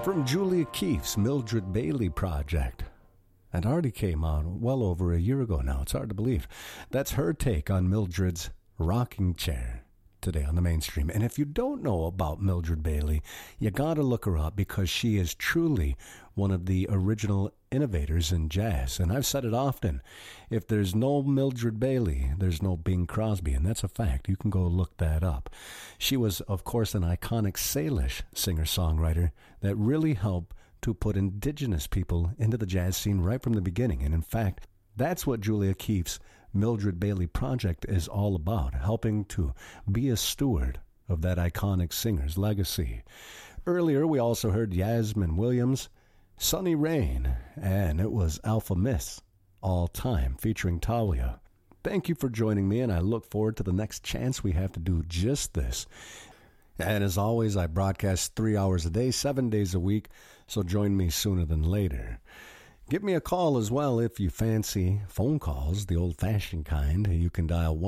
From Julia Keefe's Mildred Bailey project. It already came out well over a year ago now. It's hard to believe. That's her take on Mildred's Rocking Chair today on the mainstream. And if you don't know about Mildred Bailey, you gotta look her up because she is truly one of the original innovators in jazz. And I've said it often, if there's no Mildred Bailey, there's no Bing Crosby, and that's a fact. You can go look that up. She was, of course, an iconic Salish singer-songwriter that really helped to put indigenous people into the jazz scene right from the beginning. And in fact, that's what Julia Keefe's Mildred Bailey project is all about, helping to be a steward of that iconic singer's legacy. Earlier, we also heard Yasmin Williams, Sunny Rain, and it was Alpha Miss, All Time, featuring Talia. Thank you for joining me, and I look forward to the next chance we have to do just this. And as always, I broadcast 3 hours a day, 7 days a week, so join me sooner than later. Give me a call as well if you fancy phone calls, the old-fashioned kind. You can dial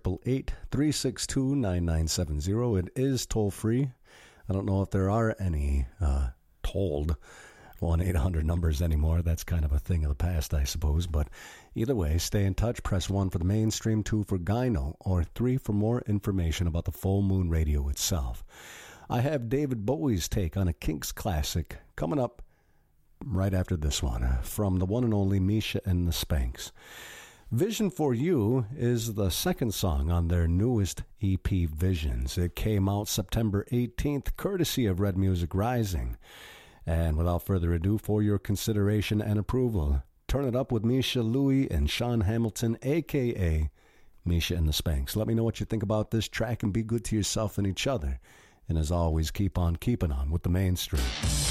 1-888-362-9970. It is toll-free. I don't know if there are any tolled 1-800 numbers anymore. That's kind of a thing of the past, I suppose. But either way, stay in touch. Press 1 for the mainstream, 2 for Gyno, or 3 for more information about the Full Moon Radio itself. I have David Bowie's take on a Kinks classic coming up right after this one, from the one and only Misha and the Spanks. Vision for You is the second song on their newest EP, Visions. It came out September 18th, courtesy of Red Music Rising. And without further ado, for your consideration and approval, turn it up with Misha Louie and Sean Hamilton, a.k.a. Misha and the Spanks. Let me know what you think about this track and be good to yourself and each other. And as always, keep on keeping on with the mainstream.